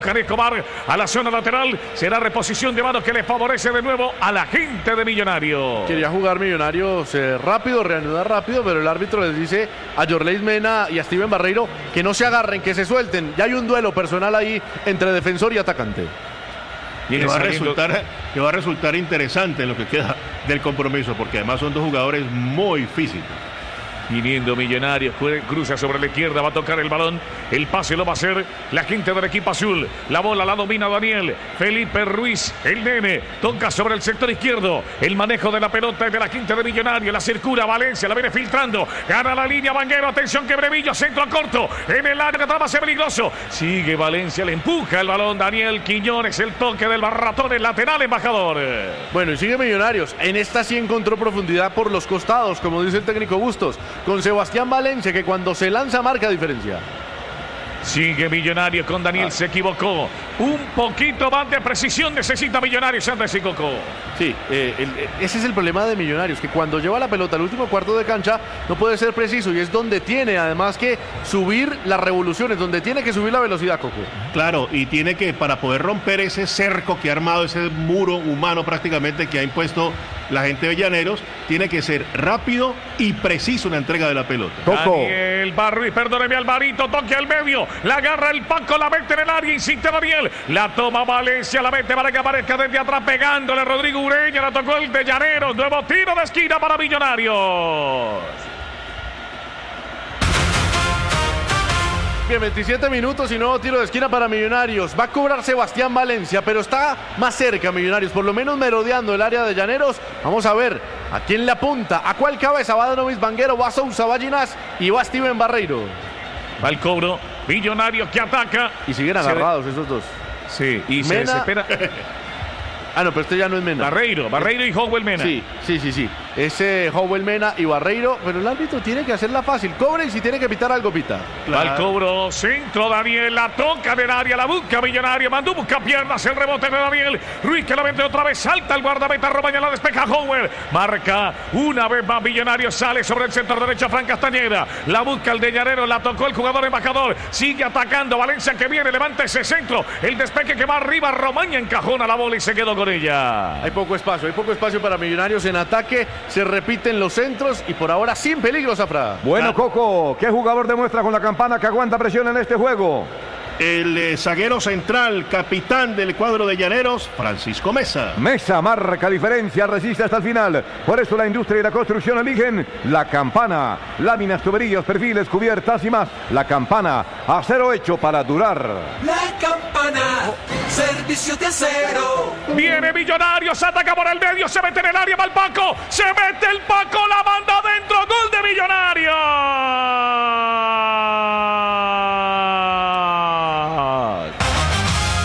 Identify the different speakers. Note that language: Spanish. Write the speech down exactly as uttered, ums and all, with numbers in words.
Speaker 1: Escobar a la zona lateral, será reposición de manos que le favorece de nuevo a la gente de Millonarios.
Speaker 2: Quería jugar Millonarios eh, rápido, reanudar rápido, pero el árbitro les dice a Yorleis Mena y a Steven Barreiro que no se agarren, que se suelten. Ya hay un duelo personal ahí entre defensor y atacante.
Speaker 3: Que va, a resultar, que va a resultar interesante en lo que queda del compromiso, porque además son dos jugadores muy físicos.
Speaker 1: Viniendo Millonarios, cruza sobre la izquierda, va a tocar el balón, el pase lo va a hacer la gente del equipo azul, la bola la domina Daniel, Felipe Ruiz, el nene, toca sobre el sector izquierdo, el manejo de la pelota es de la gente de Millonarios, la circula Valencia, la viene filtrando, gana la línea Vanguero, atención que Brevillo, centro a corto, en el área que traba ser peligroso, sigue Valencia, le empuja el balón Daniel Quiñones, el toque del barratón, el lateral embajador.
Speaker 2: Bueno, y sigue Millonarios, en esta sí encontró profundidad por los costados, como dice el técnico Bustos, con Sebastián Valencia, que cuando se lanza marca diferencia.
Speaker 1: Sigue Millonarios con Daniel, ah. se equivocó. Un poquito más de precisión necesita Millonarios antes de Coco.
Speaker 2: Sí, eh, el, ese es el problema de Millonarios, que cuando lleva la pelota al último cuarto de cancha no puede ser preciso y es donde tiene además que subir las revoluciones, donde tiene que subir la velocidad, Coco.
Speaker 3: Claro, y tiene que, para poder romper ese cerco que ha armado, ese muro humano prácticamente que ha impuesto la gente de Llaneros, tiene que ser rápido y preciso en la entrega de la pelota.
Speaker 1: Coco. Daniel Barri, perdóneme Alvarito, toque al medio, la agarra el Paco, la mete en el área, insiste Daniel, la toma Valencia, la mete para que aparezca desde atrás pegándole Rodrigo Ureña, la tocó el de Llaneros, nuevo tiro de esquina para Millonarios.
Speaker 2: veintisiete minutos y nuevo tiro de esquina para Millonarios. Va a cobrar Sebastián Valencia, pero está más cerca Millonarios, por lo menos merodeando el área de Llaneros. Vamos a ver a quién le apunta, a cuál cabeza va Danovis Vanguero, va Sousa, va Ginás y va Steven Barreiro.
Speaker 1: Va el cobro, Millonarios que ataca.
Speaker 2: Y siguen agarrados se... esos dos.
Speaker 1: Sí, y Mena... se desespera.
Speaker 2: Ah, no, pero este ya no es Mena.
Speaker 1: Barreiro, Barreiro y Howell Mena.
Speaker 2: Sí, sí, sí, sí. Ese Howell Mena y Barreiro, pero el árbitro tiene que hacerla fácil. Cobre y si tiene que pitar algo, pita.
Speaker 1: Claro. Va el cobro, centro Daniel, la toca del área, la busca Millonario, mandó busca piernas, el rebote de Daniel. Ruiz que la vende otra vez, salta el guardameta, Romaña, la despeja Howell. Marca una vez más Millonario, sale sobre el sector derecho, Fran Castañeda. La busca el de Llanero, la tocó el jugador embajador. Sigue atacando, Valencia que viene, levanta ese centro. El despeje que va arriba, Romaña encajona la bola y se quedó con ella.
Speaker 2: Hay poco espacio, hay poco espacio para Millonarios en ataque. Se repiten los centros y por ahora sin peligro, Zafra.
Speaker 4: Bueno, Coco, ¿qué jugador demuestra con la campana que aguanta presión en este juego?
Speaker 3: El eh, zaguero central, capitán del cuadro de Llaneros, Francisco Mesa.
Speaker 4: Mesa marca diferencia, resiste hasta el final. Por eso la industria y la construcción eligen la campana. Láminas, tuberías, perfiles, cubiertas y más. La campana, acero hecho para durar.
Speaker 5: La campana, servicio de acero.
Speaker 1: Viene Millonarios, ataca por el medio, se mete en el área, va el Paco. Se mete el Paco, la